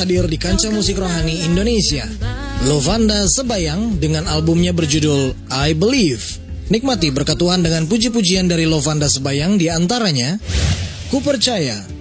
hadir di kancah musik rohani Indonesia. Lovanda Sebayang dengan albumnya berjudul I Believe. Nikmati berkat Tuhan dengan puji-pujian dari Lovanda Sebayang, di antaranya Ku Percaya,